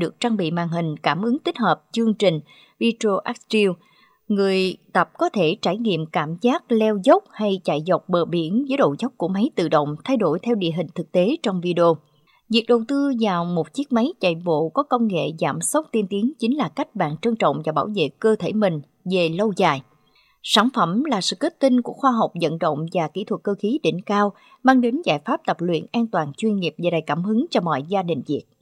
được trang bị màn hình cảm ứng tích hợp chương trình Retroactive. Người tập có thể trải nghiệm cảm giác leo dốc hay chạy dọc bờ biển với độ dốc của máy tự động thay đổi theo địa hình thực tế trong video. Việc đầu tư vào một chiếc máy chạy bộ có công nghệ giảm sốc tiên tiến chính là cách bạn trân trọng và bảo vệ cơ thể mình về lâu dài. Sản phẩm là sự kết tinh của khoa học vận động và kỹ thuật cơ khí đỉnh cao, mang đến giải pháp tập luyện an toàn chuyên nghiệp và đầy cảm hứng cho mọi gia đình Việt.